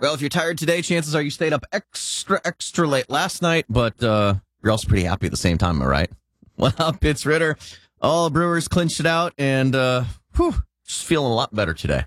Well, if you're tired today, chances are you stayed up extra late last night, but you're also pretty happy at the same time, am I right? What up, it's Ritter. All Brewers clinched it out, and just feeling a lot better today.